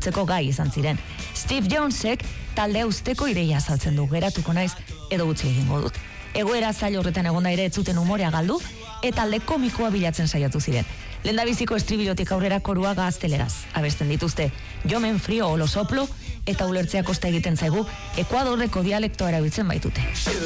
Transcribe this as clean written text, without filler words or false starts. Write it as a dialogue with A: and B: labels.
A: bihurtzeko gai izan ziren. Steve Jonesek talde usteko ideia azaltzen du, geratuko naiz edo utzi egingo dut. Egoera zail horretan egonda ere ez zuten umorea galdu, eta alde komikoa bilatzen saiatu ziren. Lehendabiziko estribilotik aurrera korua gazteleraz abesten dituzte. Jomen frio o lo soplo, eta ulertzea kosta egiten zaigu Ekuadorreko dialektoa erabiltzen baitute.